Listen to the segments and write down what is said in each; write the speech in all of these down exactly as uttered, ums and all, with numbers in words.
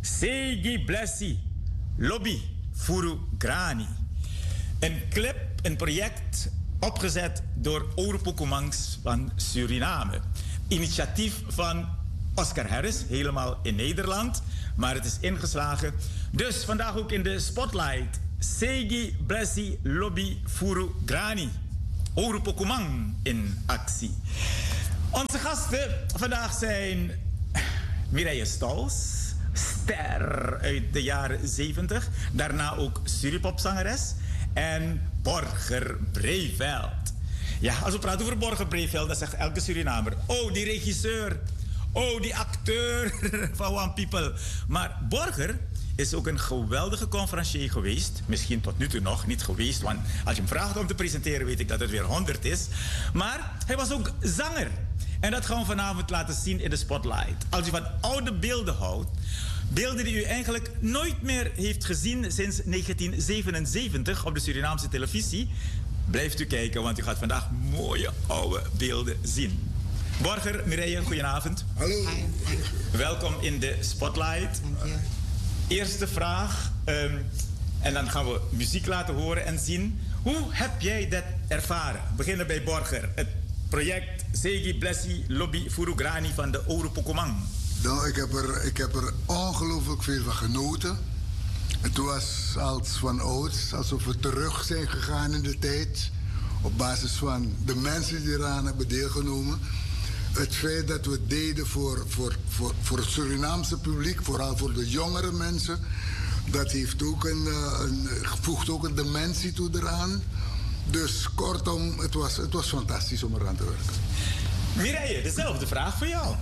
Segi Blessi Lobby Furu Grani. Een clip, een project opgezet door Orupokumangs van Suriname. Initiatief van Oscar Harris, helemaal in Nederland. Maar het is ingeslagen. Dus vandaag ook in de spotlight. Segi Blessi Lobby Furu Grani. Orupokumang in actie. Onze gasten vandaag zijn Mireille Stals, ster uit de jaren zeventig. Daarna ook Suripopzangeres. En Borger Breveld. Ja, als we praten over Borger Breveld, dan zegt elke Surinamer: oh, die regisseur. Oh, die acteur van One People. Maar Borger is ook een geweldige conferencier geweest. Misschien tot nu toe nog niet geweest. Want als je hem vraagt om te presenteren, weet ik dat het weer honderd is. Maar hij was ook zanger. En dat gaan we vanavond laten zien in de spotlight. Als u van oude beelden houdt. Beelden die u eigenlijk nooit meer heeft gezien sinds negentien zevenenzeventig op de Surinaamse televisie. Blijft u kijken, want u gaat vandaag mooie oude beelden zien. Borger, Mireille, goedenavond. Hallo. Welkom in de spotlight. Dank je. Eerste vraag. Um, en dan gaan we muziek laten horen en zien. Hoe heb jij dat ervaren? We beginnen bij Borger. Het project Segi Blessi Lobby Furu Grani van de Orupokumang. Nou, ik heb er, ik heb er ongelooflijk veel van genoten. Het was als van ouds, alsof we terug zijn gegaan in de tijd. Op basis van de mensen die eraan hebben deelgenomen. Het feit dat we het deden voor, voor, voor, voor het Surinaamse publiek, vooral voor de jongere mensen, dat heeft ook een, een, voegt ook een dimensie toe eraan. Dus kortom, het was, het was fantastisch om eraan te werken. Mireille, dezelfde vraag voor jou.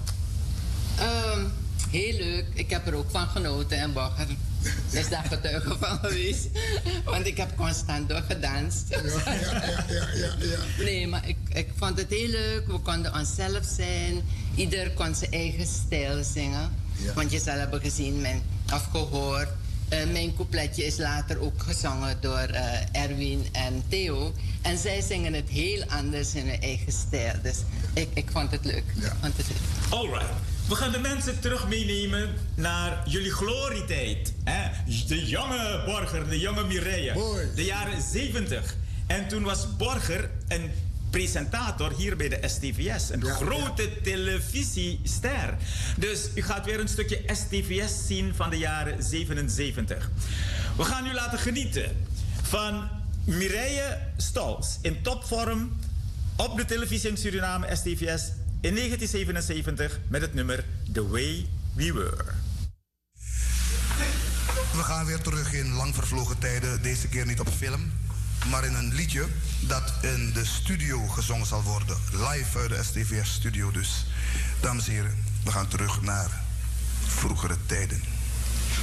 Um, heel leuk. Ik heb er ook van genoten en Borger is daar getuige van geweest. Want ik heb constant doorgedanst. Ja, ja, ja, ja, ja, ja. Nee, maar ik, ik vond het heel leuk. We konden onszelf zijn. Ieder kon zijn eigen stijl zingen. Ja. Want je zal hebben gezien mijn, of gehoord. Uh, mijn coupletje is later ook gezongen door uh, Erwin en Theo. En zij zingen het heel anders in hun eigen stijl. Dus ik, ik vond het leuk. Ja. Ik vond het leuk. Alright. We gaan de mensen terug meenemen naar jullie glorietijd. Hè? De jonge Borger, de jonge Mireille. Mooi. De jaren zeventig. En toen was Borger een presentator hier bij de S T V S. Een ja, grote ja. televisiester. Dus u gaat weer een stukje S T V S zien van de jaren zevenenzeventig. We gaan u laten genieten van Mireille Stals in topvorm op de televisie in Suriname, S T V S, in negentien zevenenzeventig met het nummer The Way We Were. We gaan weer terug in lang vervlogen tijden, deze keer niet op film, maar in een liedje dat in de studio gezongen zal worden. Live uit de S T V S studio dus. Dames en heren, we gaan terug naar vroegere tijden.